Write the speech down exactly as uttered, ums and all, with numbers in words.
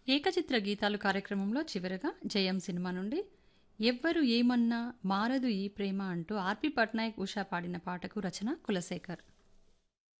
ఏకచిత్ర గీతాలు కార్యక్రమంలో చివరగా జయం సినిమా నుండి ఎవ్వరు ఏమన్నా మారదు ఈ ప్రేమ అంటూ ఆర్పి పట్నాయక్ ఉషా పాడిన పాటకు రచన కులశేఖర్.